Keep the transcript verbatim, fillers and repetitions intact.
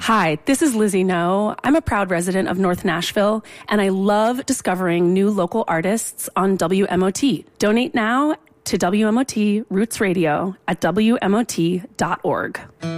Hi, this is Lizzie No. I'm a proud resident of North Nashville, and I love discovering new local artists on W M O T. Donate now to W M O T Roots Radio at W M O T dot org.